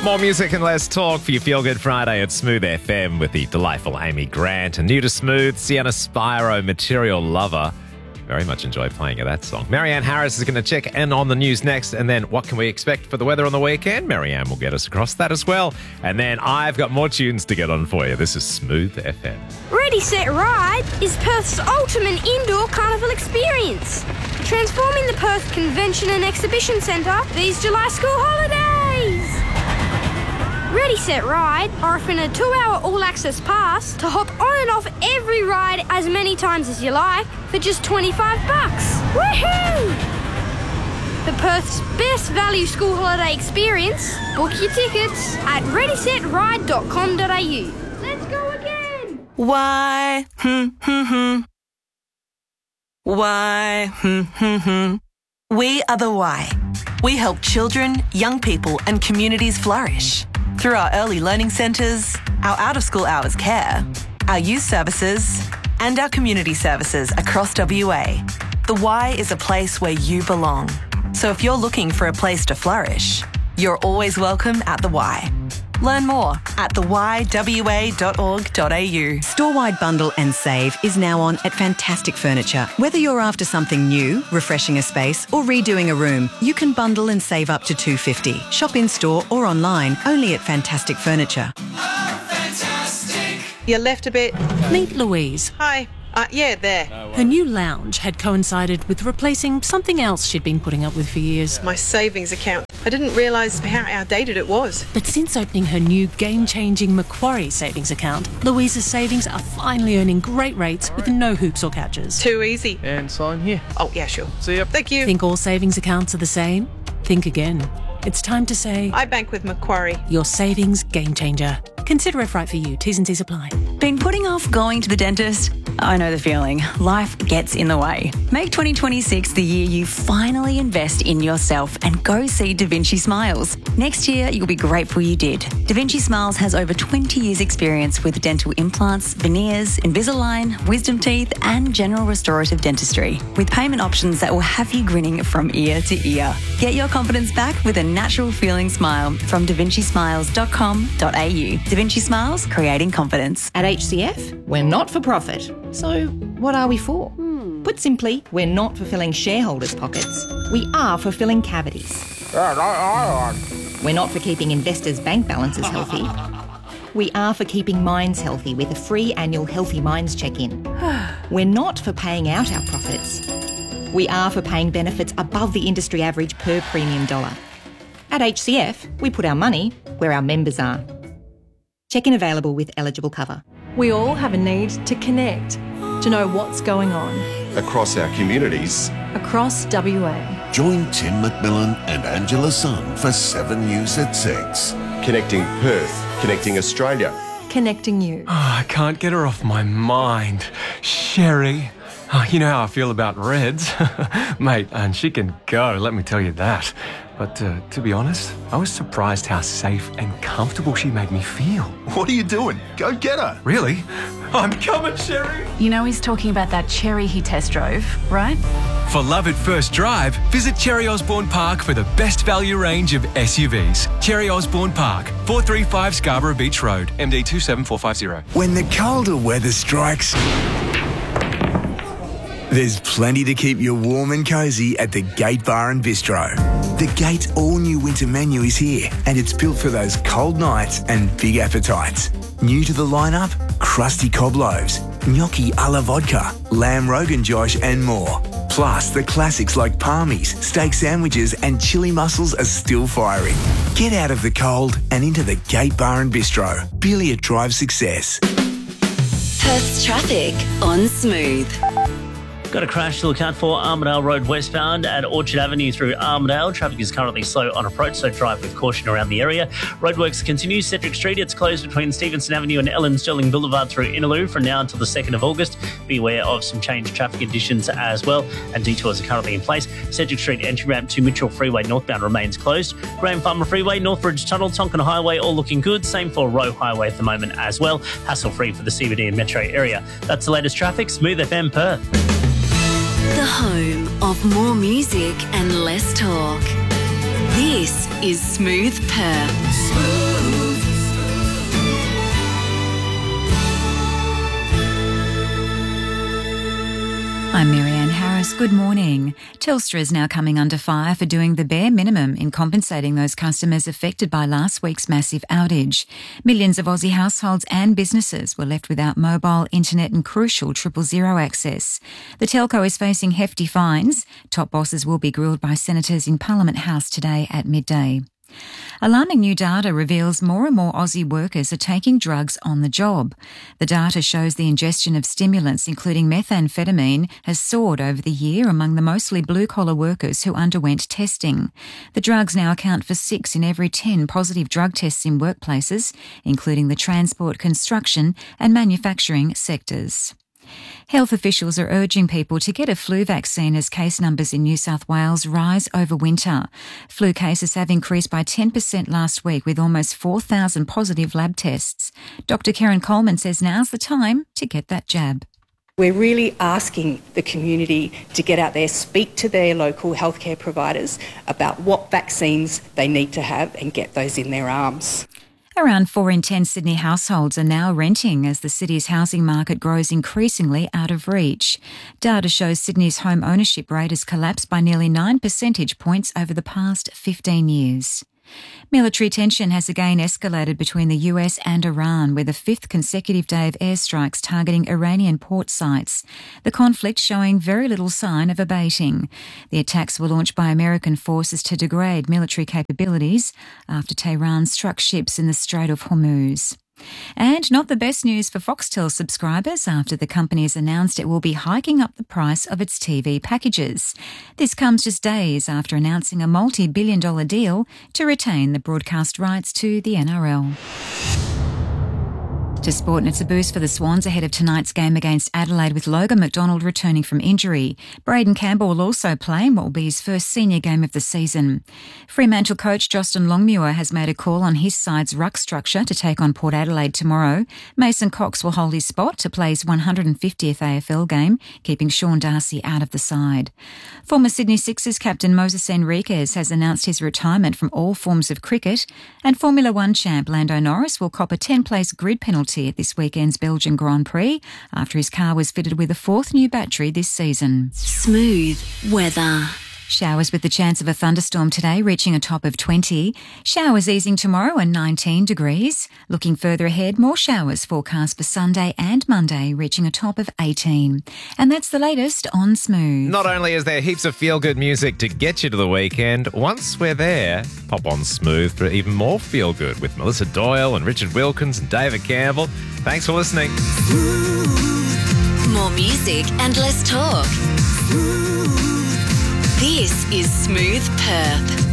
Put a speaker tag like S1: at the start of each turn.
S1: More music and less talk for your Feel Good Friday at Smooth FM with the delightful Amy Grant. And new to Smooth, Sienna Spiro, Material Lover. Very much enjoy playing that song. Marianne Harris is going to check in on the news next. And then what can we expect for the weather on the weekend? Marianne will get us across that as well. And then I've got more tunes to get on for you. This is Smooth FM.
S2: Ready, Set, Ride is Perth's ultimate indoor carnival experience. Transforming the Perth Convention and Exhibition Centre these July school holidays. Ready, Set, Ride are offering a 2-hour all-access pass to hop on and off every ride as many times as you like for just $25. Woohoo! For Perth's best value school holiday experience, book your tickets at readysetride.com.au. Let's go again!
S3: Why? Why? We are the Why. We help children, young people and communities flourish. Through our early learning centres, our out-of-school hours care, our youth services and our community services across WA. The Y is a place where you belong. So if you're looking for a place to flourish, you're always welcome at The Y. Learn more at theYWA.org.au.
S4: Store-wide bundle and save is now on at Fantastic Furniture. Whether you're after something new, refreshing a space or redoing a room, you can bundle and save up to $250. Shop in-store or online, only at Fantastic Furniture.
S5: You left a bit.
S6: Meet Louise.
S5: Hi. Yeah, there.
S6: Her new lounge had coincided with replacing something else she'd been putting up with for years.
S5: My savings account. I didn't realise how outdated it was.
S6: But since opening her new game-changing Macquarie savings account, Louise's savings are finally earning great rates with no hoops or catches.
S5: Too easy.
S7: And sign here.
S5: Oh, yeah, sure.
S7: See ya.
S5: Thank you.
S6: Think all savings accounts are the same? Think again. It's time to say...
S5: I bank with Macquarie.
S6: Your savings game changer. Consider if right for you. T's and C's apply.
S8: Been putting off going to the dentist? I know the feeling. Life gets in the way. Make 2026 the year you finally invest in yourself and go see Da Vinci Smiles. Next year, you'll be grateful you did. Da Vinci Smiles has over 20 years experience with dental implants, veneers, Invisalign, wisdom teeth and general restorative dentistry. With payment options that will have you grinning from ear to ear. Get your confidence back with a natural feeling smile from davincismiles.com.au. Da Vinci Smiles, creating confidence.
S9: At HCF, we're not for profit. So what are we for? Put simply, we're not for filling shareholders' pockets. We are for filling cavities. We're not for keeping investors' bank balances healthy. We are for keeping minds healthy with a free annual Healthy Minds check-in. We're not for paying out our profits. We are for paying benefits above the industry average per premium dollar. At HCF, we put our money where our members are. Check-in available with eligible cover.
S10: We all have a need to connect, to know what's going on.
S11: Across our communities.
S10: Across WA.
S11: Join Tim McMillan and Angela Sun for 7 News at 6. Connecting Perth, connecting Australia.
S10: Connecting you.
S7: Oh, I can't get her off my mind. Sherry. Oh, you know how I feel about Reds. Mate, and she can go, let me tell you that. But to be honest, I was surprised how safe and comfortable she made me feel.
S11: What are you doing? Go get her.
S7: Really? I'm coming, Sherry.
S12: You know he's talking about that Cherry he test drove, right?
S13: For love at first drive, visit Cherry Osborne Park for the best value range of SUVs. Cherry Osborne Park, 435 Scarborough Beach Road, MD 27450.
S14: When the colder weather strikes, there's plenty to keep you warm and cosy at the Gate Bar and Bistro. The Gate's all-new winter menu is here, and it's built for those cold nights and big appetites. New to the lineup, crusty cob loaves, gnocchi a la vodka, lamb rogan josh and more. Plus, the classics like palmies, steak sandwiches and chili mussels are still firing. Get out of the cold and into the Gate Bar and Bistro. Billiard Drive success.
S15: Perth's traffic on Smooth.
S16: Got a crash to look out for Armidale Road westbound at Orchard Avenue through Armidale. Traffic is currently slow on approach, so drive with caution around the area. Roadworks continue. Cedric Street, it's closed between Stevenson Avenue and Ellen Sterling Boulevard through Innaloo from now until the 2nd of August. Be aware of some changed traffic conditions as well, and detours are currently in place. Cedric Street entry ramp to Mitchell Freeway northbound remains closed. Graham Farmer Freeway, Northbridge Tunnel, Tonkin Highway all looking good. Same for Roe Highway at the moment as well. Hassle-free for the CBD and metro area. That's the latest traffic. Smooth FM Perth.
S15: The home of more music and less talk. This is Smooth Perth.
S8: I'm Marianne Harris. Good morning. Telstra is now coming under fire for doing the bare minimum in compensating those customers affected by last week's massive outage. Millions of Aussie households and businesses were left without mobile, internet and crucial 000 access. The telco is facing hefty fines. Top bosses will be grilled by senators in Parliament House today at midday. Alarming new data reveals more and more Aussie workers are taking drugs on the job. The data shows the ingestion of stimulants, including methamphetamine, has soared over the year among the mostly blue-collar workers who underwent testing. The drugs now account for 6 in every 10 positive drug tests in workplaces, including the transport, construction and manufacturing sectors. Health officials are urging people to get a flu vaccine as case numbers in New South Wales rise over winter. Flu cases have increased by 10% last week with almost 4,000 positive lab tests. Dr Karen Coleman says now's the time to get that jab.
S17: We're really asking the community to get out there, speak to their local healthcare providers about what vaccines they need to have and get those in their arms.
S8: Around 4 in 10 Sydney households are now renting as the city's housing market grows increasingly out of reach. Data shows Sydney's home ownership rate has collapsed by nearly 9 percentage points over the past 15 years. Military tension has again escalated between the US and Iran, with a 5th consecutive day of airstrikes targeting Iranian port sites. The conflict showing very little sign of abating. The attacks were launched by American forces to degrade military capabilities after Tehran struck ships in the Strait of Hormuz. And not the best news for Foxtel subscribers after the company has announced it will be hiking up the price of its TV packages. This comes just days after announcing a multi-billion-dollar deal to retain the broadcast rights to the NRL. To sport, and it's a boost for the Swans ahead of tonight's game against Adelaide with Logan McDonald returning from injury. Braden Campbell will also play in what will be his first senior game of the season. Fremantle coach Justin Longmuir has made a call on his side's ruck structure to take on Port Adelaide tomorrow. Mason Cox will hold his spot to play his 150th AFL game, keeping Sean Darcy out of the side. Former Sydney Sixers captain Moses Henriques has announced his retirement from all forms of cricket, and Formula One champ Lando Norris will cop a 10-place grid penalty at this weekend's Belgian Grand Prix after his car was fitted with a 4th new battery this season.
S15: Smooth weather.
S8: Showers with the chance of a thunderstorm today, reaching a top of 20. Showers easing tomorrow and 19 degrees. Looking further ahead, more showers forecast for Sunday and Monday, reaching a top of 18. And that's the latest on Smooth.
S1: Not only is there heaps of feel-good music to get you to the weekend, once we're there, pop on Smooth for even more feel-good with Melissa Doyle and Richard Wilkins and David Campbell. Thanks for listening.
S15: More music and less talk. This is Smooth Perth.